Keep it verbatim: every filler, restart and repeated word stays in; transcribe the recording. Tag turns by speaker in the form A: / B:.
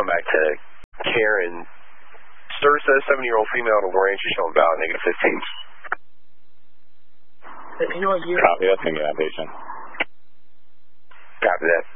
A: going back to Karen. Sir says seventy-year-old female to Ranch is showing valid negative fifteen.
B: You know what you...
C: Copy, that's going to get that patient.
A: Copy that.